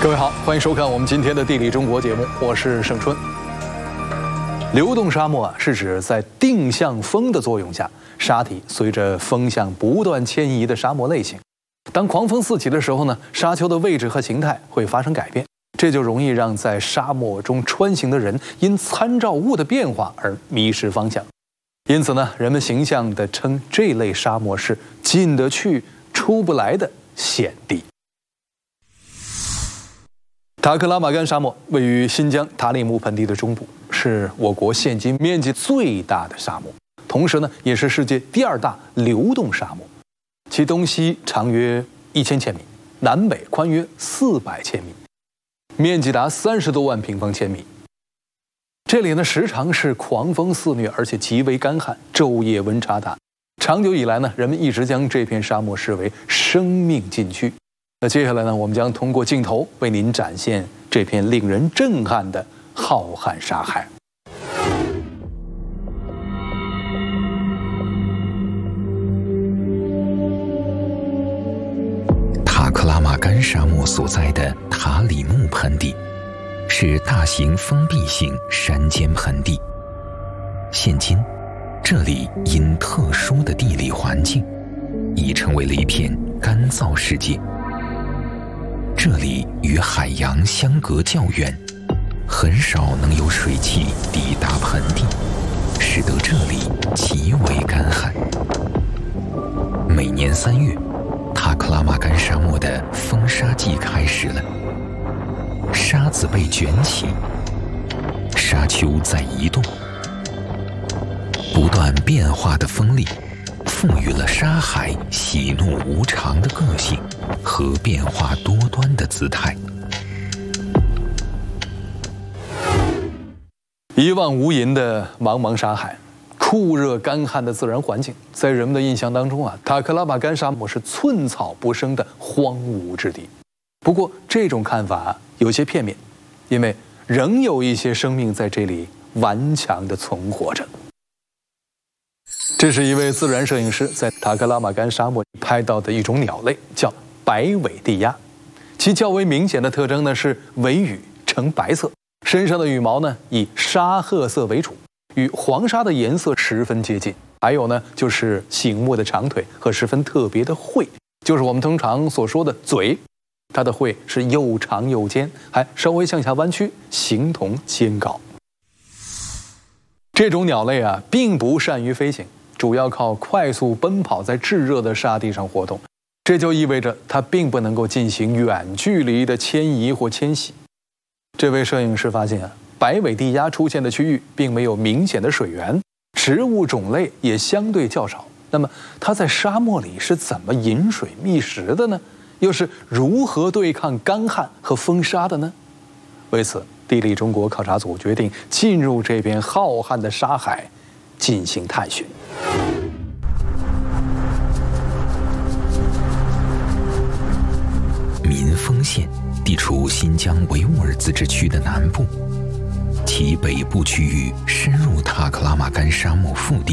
各位好，欢迎收看我们今天的地理中国节目，我是盛春。流动沙漠是指在定向风的作用下，沙体随着风向不断迁移的沙漠类型。当狂风四起的时候呢，沙丘的位置和形态会发生改变，这就容易让在沙漠中穿行的人因参照物的变化而迷失方向。因此呢，人们形象地称这类沙漠是进得去出不来的险地。塔克拉玛干沙漠位于新疆塔里木盆地的中部，是我国现今面积最大的沙漠，同时呢，也是世界第2大流动沙漠。其东西长约1000千米，南北宽约400千米，面积达30多万平方千米。这里呢，时常是狂风肆虐，而且极为干旱，昼夜温差大。长久以来呢，人们一直将这片沙漠视为生命禁区。那接下来呢，我们将通过镜头为您展现这片令人震撼的浩瀚沙海。 塔克拉玛干沙漠所在的塔里木盆地，是大型封闭性山间盆地。现今，这里因特殊的地理环境，已成为了一片干燥世界。这里与海洋相隔较远，很少能有水汽抵达盆地，使得这里极为干旱。每年3月，塔克拉玛干沙漠的风沙季开始了，沙子被卷起，沙丘在移动，不断变化的风力赋予了沙海喜怒无常的个性和变化多端的姿态。 一望无垠的茫茫沙海，酷热干旱的自然环境，在人们的印象当中啊，塔克拉玛干沙漠是寸草不生的荒芜之地。不过这种看法有些片面，因为仍有一些生命在这里顽强地存活着。这是一位自然摄影师在塔克拉玛干沙漠拍到的一种鸟类，叫白尾地鸭。其较为明显的特征呢是尾羽呈白色，身上的羽毛呢以沙褐色为主，与黄沙的颜色十分接近。还有呢就是醒目的长腿和十分特别的喙，就是我们通常所说的嘴。它的喙是又长又尖，还稍微向下弯曲，形同尖镐。这种鸟类啊，并不善于飞行，主要靠快速奔跑在炙热的沙地上活动，这就意味着它并不能够进行远距离的迁移或迁徙。这位摄影师发现啊，白尾地鸭出现的区域并没有明显的水源，植物种类也相对较少。那么它在沙漠里是怎么饮水觅食的呢？又是如何对抗干旱和风沙的呢？为此，地理中国考察组决定进入这片浩瀚的沙海进行探寻。 民丰县地处新疆维吾尔自治区的南部，其北部区域深入塔克拉玛干沙漠腹地。